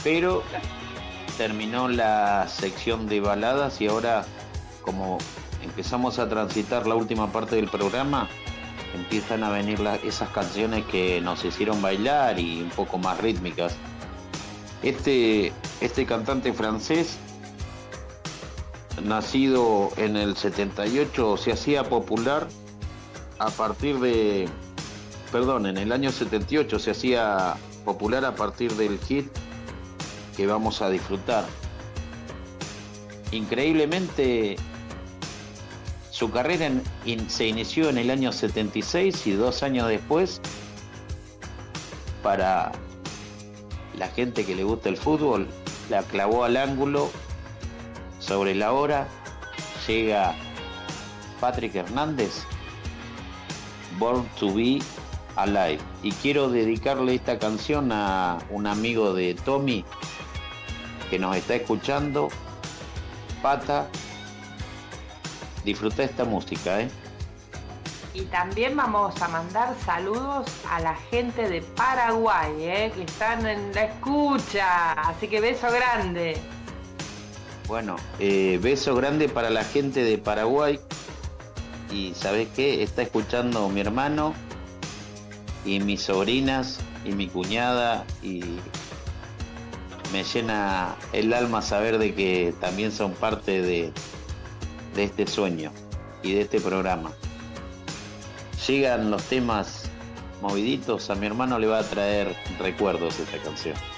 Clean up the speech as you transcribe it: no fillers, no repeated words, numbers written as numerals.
pero terminó la sección de baladas y ahora, como empezamos a transitar la última parte del programa, empiezan a venir esas canciones que nos hicieron bailar y un poco más rítmicas. Este cantante francés, nacido en el 78, se hacía popular a partir de, en el año 78 se hacía popular a partir del hit que vamos a disfrutar. Increíblemente, su carrera se inició en el año 76 y 2 años después, para la gente que le gusta el fútbol, la clavó al ángulo. Sobre la hora llega Patrick Hernández, Born to Be Alive. Y quiero dedicarle esta canción a un amigo de Tommy que nos está escuchando. Pata, disfruta esta música, Y también vamos a mandar saludos a la gente de Paraguay, que están en la escucha. Así que beso grande. Bueno, beso grande para la gente de Paraguay. Y ¿sabés qué? Está escuchando mi hermano y mis sobrinas y mi cuñada, y me llena el alma saber de que también son parte de este sueño y de este programa. Llegan los temas moviditos, a mi hermano le va a traer recuerdos esta canción.